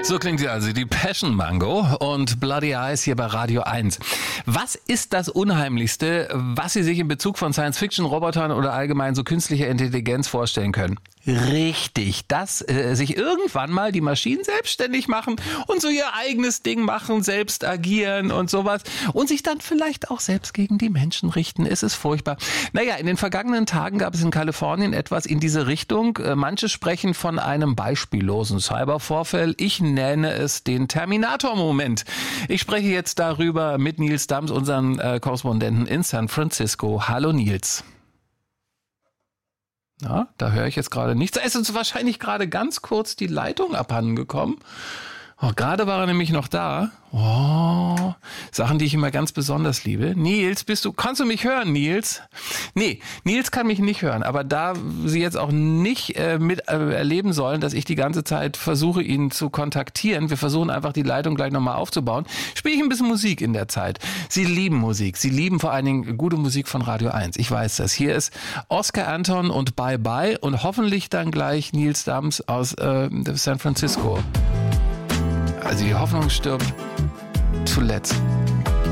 So klingt sie also, die Passion Mango und Bloody Eyes hier bei Radio 1. Was ist das Unheimlichste, was Sie sich in Bezug von Science-Fiction-Robotern oder allgemein so künstlicher Intelligenz vorstellen können? Richtig, dass sich irgendwann mal die Maschinen selbstständig machen und so ihr eigenes Ding machen, selbst agieren und sowas und sich dann vielleicht auch selbst gegen die Menschen richten. Es ist furchtbar. Naja, in den vergangenen Tagen gab es in Kalifornien etwas in diese Richtung. Manche sprechen von einem beispiellosen Cybervorfall. Ich nenne es den Terminator-Moment. Ich spreche jetzt darüber mit Nils Dams, unseren Korrespondenten in San Francisco. Hallo Nils. Ja, da höre ich jetzt gerade nichts. Da ist uns wahrscheinlich gerade ganz kurz die Leitung abhanden gekommen. Oh, gerade war er nämlich noch da. Oh, Sachen, die ich immer ganz besonders liebe. Nils, kannst du mich hören, Nils? Nee, Nils kann mich nicht hören. Aber da Sie jetzt auch nicht erleben sollen, dass ich die ganze Zeit versuche, ihn zu kontaktieren, wir versuchen einfach die Leitung gleich nochmal aufzubauen, spiele ich ein bisschen Musik in der Zeit. Sie lieben Musik. Sie lieben vor allen Dingen gute Musik von Radio 1. Ich weiß das. Hier ist Oscar Anton und Bye Bye und hoffentlich dann gleich Nils Dams aus San Francisco. Also die Hoffnung stirbt zuletzt.